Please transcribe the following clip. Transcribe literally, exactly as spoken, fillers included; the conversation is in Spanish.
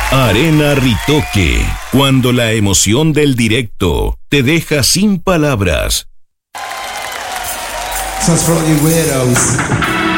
Arena Ritoque, cuando la emoción del directo te deja sin palabras. Sounds for all you weirdos.